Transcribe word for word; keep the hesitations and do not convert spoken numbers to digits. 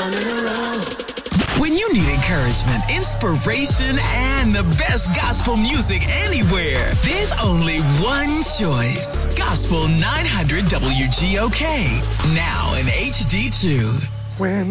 When you need encouragement, inspiration, and the best gospel music anywhere, there's only one choice. Gospel nine hundred W G O K, now in H D two. When